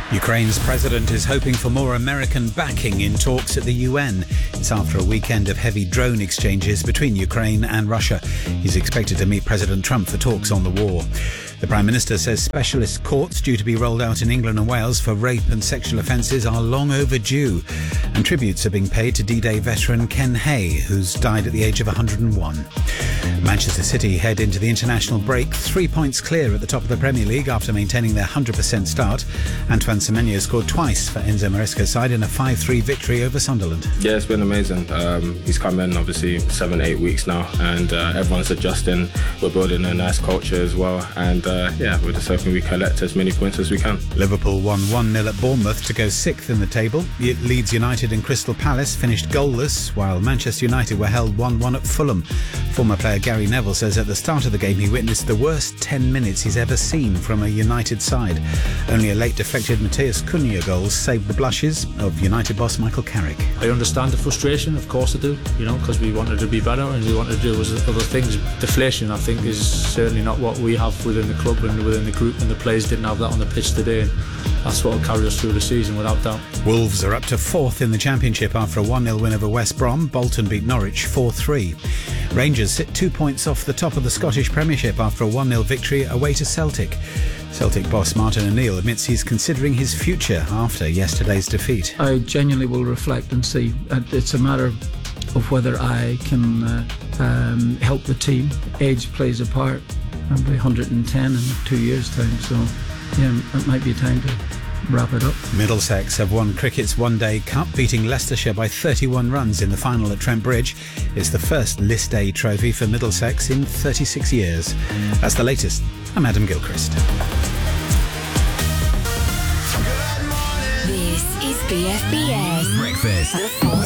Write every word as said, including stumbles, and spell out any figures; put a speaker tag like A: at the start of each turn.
A: Ukraine's president is hoping for more American backing in talks at the U N. It's after a weekend of heavy drone exchanges between Ukraine and Russia. He's expected to meet President Trump for talks on the war. The Prime Minister says specialist courts due to be rolled out in England and Wales for rape and sexual offences are long overdue. And tributes are being paid to D-Day veteran Ken Hay, who's died at the age of one hundred and one. Manchester City head into the international break three points clear at the top of the Premier League after maintaining their one hundred percent start. Antoine Semenyo scored twice for Enzo Maresca's side in a five three victory over Sunderland.
B: Yeah, it's been amazing. Um, he's come in obviously seven, eight weeks now, and uh, everyone's adjusting. We're building a nice culture as well, and uh, yeah, we're just hoping we collect as many points as we can.
A: Liverpool won one nil at Bournemouth to go sixth in the table. Leeds United and Crystal Palace finished goalless, while Manchester United were held one one at Fulham. Former player Gary Neville says at the start of the game he witnessed the worst ten minutes he's ever seen from a United side. Only a late deflected Matheus Cunha goal saved the blushes of United boss Michael Carrick.
C: I understand the frustration, of course I do, you know, because we wanted to be better and we wanted to do other things. Deflation, I think, is certainly not what we have within the club and within the group, and the players didn't have that on the pitch today, and that's what will carry us through the season without doubt.
A: Wolves are up to fourth in the Championship after a one nil win over West Brom. Bolton beat Norwich four three. Rangers sit two points off the top of the Scottish Premiership after a one nil victory away to Celtic. Celtic boss Martin O'Neill admits he's considering his future after yesterday's defeat.
D: I genuinely will reflect and see. It's a matter of whether I can uh, um, help the team. Age plays a part. I'll be one hundred and ten in two years' time, so yeah, it might be time to wrap it up.
A: Middlesex have won cricket's One Day Cup, beating Leicestershire by thirty-one runs in the final at Trent Bridge. It's the first List A trophy for Middlesex in thirty-six years. That's the latest. I'm Adam Gilchrist.
E: This is B F B S Breakfast.